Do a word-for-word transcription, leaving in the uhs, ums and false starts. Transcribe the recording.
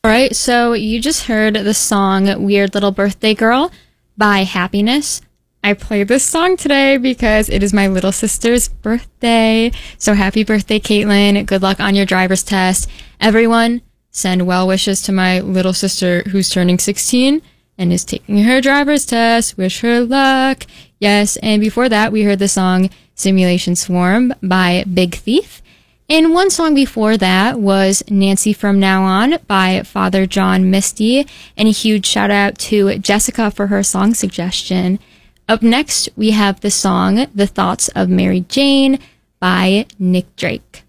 All right, so you just heard the song Weird Little Birthday Girl by Happiness. I played this song today because it is my little sister's birthday. So happy birthday, Caitlin. Good luck on your driver's test. Everyone, send well wishes to my little sister who's turning sixteen and is taking her driver's test. Wish her luck. Yes, and before that, we heard the song Simulation Swarm by Big Thief. And one song before that was Nancy From Now On by Father John Misty. And a huge shout out to Jessica for her song suggestion. Up next, we have the song The Thoughts of Mary Jane by Nick Drake.